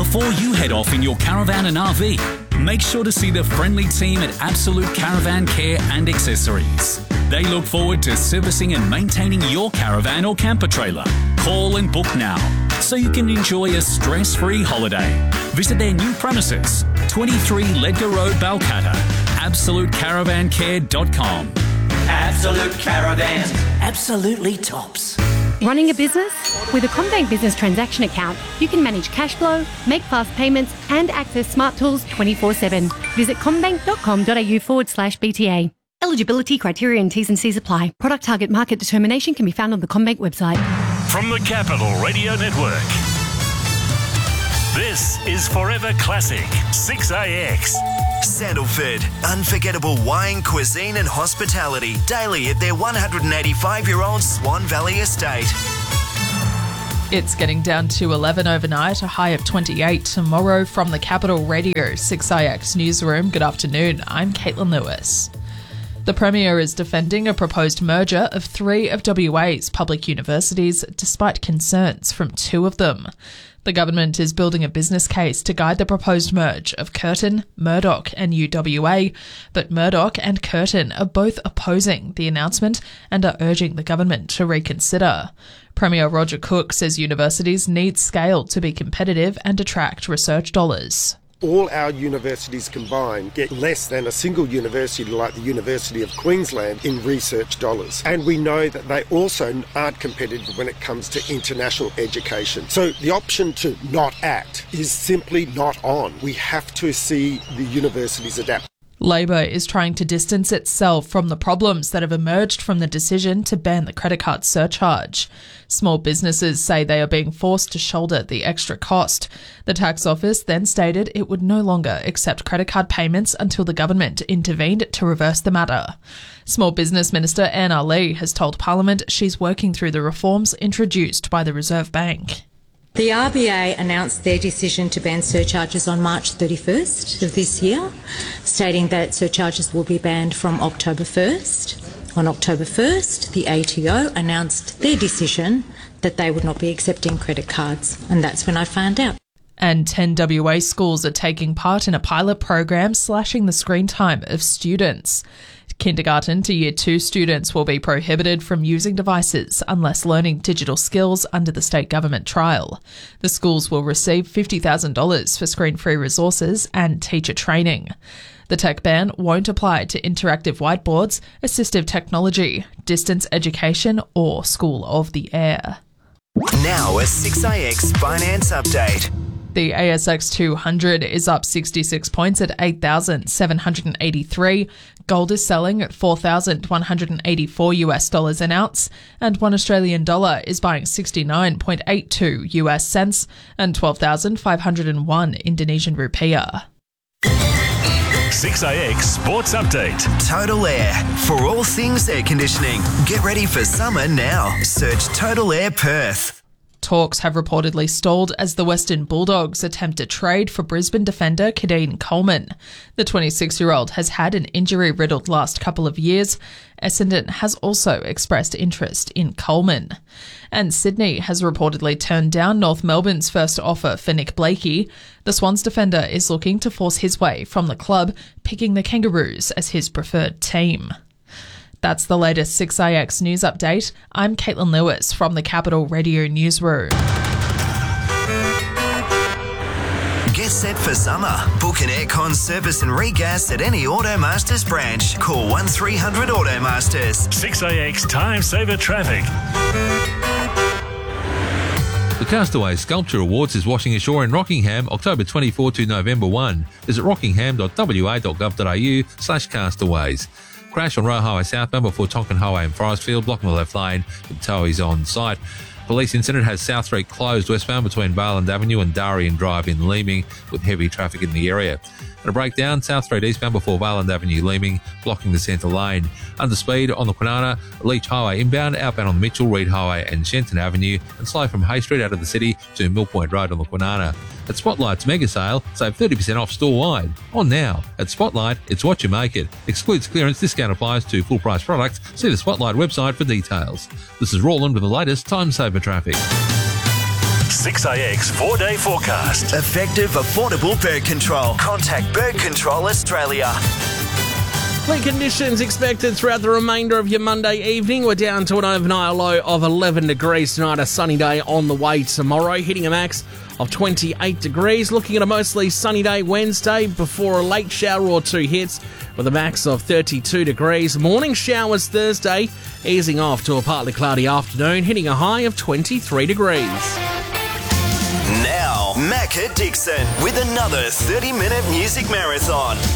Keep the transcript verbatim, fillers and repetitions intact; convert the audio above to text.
Before you head off in your caravan and R V, make sure to see the friendly team at Absolute Caravan Care and Accessories. They look forward to servicing and maintaining your caravan or camper trailer. Call and book now so you can enjoy a stress-free holiday. Visit their new premises, twenty-three Ledgar Road, Balcatta. absolute caravan care dot com. Absolute Caravan. Absolutely tops. Running a business? With a CommBank Business Transaction Account, you can manage cash flow, make fast payments, and access smart tools twenty-four seven. Visit commbank.com.au forward slash BTA. Eligibility criteria and T's and C's apply. Product target market determination can be found on the CommBank website. From the Capital Radio Network, this is Forever Classic six A X. Sandalford, unforgettable wine, cuisine and hospitality daily at their one hundred eighty-five-year-old Swan Valley estate. It's getting down to eleven overnight, a high of twenty-eight tomorrow. From the Capital Radio six A X newsroom, good afternoon, I'm Caitlin Lewis. The Premier is defending a proposed merger of three of W A's public universities, despite concerns from two of them. The government is building a business case to guide the proposed merge of Curtin, Murdoch and U W A, but Murdoch and Curtin are both opposing the announcement and are urging the government to reconsider. Premier Roger Cook says universities need scale to be competitive and attract research dollars. All our universities combined get less than a single university like the University of Queensland in research dollars. And we know that they also aren't competitive when it comes to international education. So the option to not act is simply not on. We have to see the universities adapt. Labor is trying to distance itself from the problems that have emerged from the decision to ban the credit card surcharge. Small businesses say they are being forced to shoulder the extra cost. The tax office then stated it would no longer accept credit card payments until the government intervened to reverse the matter. Small Business Minister Anna Lee has told Parliament she's working through the reforms introduced by the Reserve Bank. The R B A announced their decision to ban surcharges on March thirty-first of this year, stating that surcharges will be banned from October first. On October first, the A T O announced their decision that they would not be accepting credit cards, and that's when I found out. And ten W A schools are taking part in a pilot program slashing the screen time of students. Kindergarten to year two students will be prohibited from using devices unless learning digital skills under the state government trial. The schools will receive fifty thousand dollars for screen-free resources and teacher training. The tech ban won't apply to interactive whiteboards, assistive technology, distance education or School of the Air. Now a six A X finance update. The A S X two hundred is up sixty-six points at eight thousand seven hundred eighty-three. Gold is selling at four thousand one hundred eighty-four US dollars an ounce, and one Australian dollar is buying sixty-nine point eight two US cents and twelve thousand five hundred one Indonesian rupiah. six A X Sports Update. Total Air. For all things air conditioning. Get ready for summer now. Search Total Air Perth. Talks have reportedly stalled as the Western Bulldogs attempt a trade for Brisbane defender Kadeen Coleman. The twenty-six-year-old has had an injury-riddled last couple of years. Essendon has also expressed interest in Coleman. And Sydney has reportedly turned down North Melbourne's first offer for Nick Blakey. The Swans defender is looking to force his way from the club, picking the Kangaroos as his preferred team. That's the latest six A X news update. I'm Caitlin Lewis from the Capital Radio Newsroom. Get set for summer. Book an aircon service and regas at any Automasters branch. Call one three hundred Automasters. six A X Time Saver Traffic. The Castaway Sculpture Awards is washing ashore in Rockingham, October twenty-fourth to November first. Visit rockingham dot w a dot gov dot a u slash castaways. Crash on Roe Highway southbound before Tonkin Highway in Forestfield, blocking the left lane with towies on site. Police incident has South Street closed westbound between Barland Avenue and Darien Drive in Leeming with heavy traffic in the area. And a breakdown, South Street eastbound before Barland Avenue Leeming, blocking the centre lane. Under speed on the Kwinana, Leach Highway inbound, outbound on the Mitchell, Reed Highway and Shenton Avenue, and slow from Hay Street out of the city to Mill Point Road on the Kwinana. At Spotlight's mega sale, save thirty percent off store-wide. On now. At Spotlight, it's what you make it. Excludes clearance, discount applies to full-price products. See the Spotlight website for details. This is Roland with the latest time saver traffic. six A X four-day forecast. Effective, affordable bird control. Contact Bird Control Australia. Clear conditions expected throughout the remainder of your Monday evening. We're down to an overnight low of eleven degrees tonight. A sunny day on the way tomorrow, hitting a max of twenty-eight degrees. Looking at a mostly sunny day Wednesday before a late shower or two hits with a max of thirty-two degrees. Morning showers Thursday, easing off to a partly cloudy afternoon, hitting a high of twenty-three degrees. Now, Macca Dixon with another thirty-minute music marathon.